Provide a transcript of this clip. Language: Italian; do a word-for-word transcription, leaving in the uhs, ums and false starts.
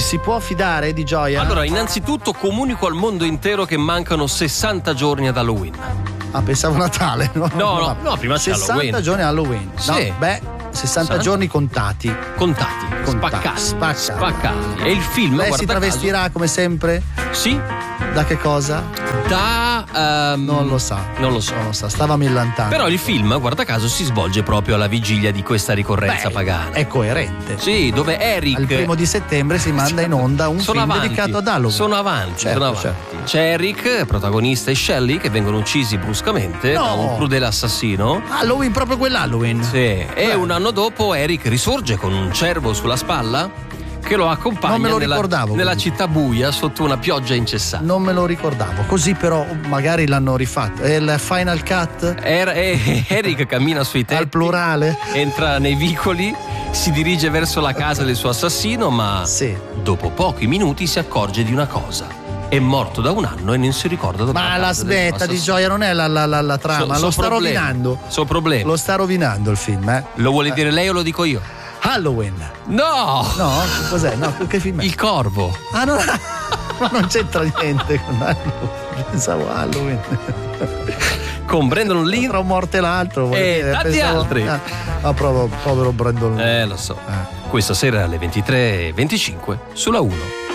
si può fidare di Gioia? Allora, innanzitutto comunico al mondo intero che mancano sessanta giorni ad Halloween. Ah, pensavo Natale. No, No, no, no, prima c'è sessanta Halloween. giorni Halloween. Sì. No, beh, sessanta sessanta giorni contati. Contati, Contati, spaccati, spaccati. spaccati. E il film, Lei guarda si travestirà caso, come sempre? sì, Da che cosa? da ehm, Non lo sa. Non lo so. Non lo sa, stava millantando. Però il film, guarda caso, si svolge proprio alla vigilia di questa ricorrenza Beh, pagana. è coerente. Sì, dove Eric Al primo di settembre si manda in onda un sono film avanti, dedicato ad Halloween. Sono avanti, Certo, sono avanti. certo. C'è Eric, protagonista, e Shelley che vengono uccisi bruscamente No. da un crudele assassino. Halloween, proprio quell'Halloween. Sì. E un anno dopo Eric risorge con un cervo sulla spalla che lo accompagna Non me lo nella, ricordavo, nella quindi. città buia sotto una pioggia incessante. Non me lo ricordavo. Così però magari l'hanno rifatto. È il Final Cut? Er- e- Eric cammina sui tetti, Al plurale? entra nei vicoli, si dirige verso la casa del suo assassino, ma Sì. dopo pochi minuti si accorge di una cosa: è morto da un anno e non si ricorda dove Ma la smetta di Gioia, non è la, la, la, la trama, lo sta rovinando. Suo problema. Lo sta rovinando il film, eh? Lo vuole dire lei o lo dico io? Halloween. No! No? Cos'è? No, che film è? Il corvo. Ah, no, ma non c'entra niente con Halloween. Pensavo Halloween. Con Brandon Lee Tra un morto e l'altro. vuol e dire, tanti pensavo- altri. Ah, ah, proprio, povero Brandon Lee. Eh, lo so. Eh. Questa sera alle ventitré e venticinque sulla uno.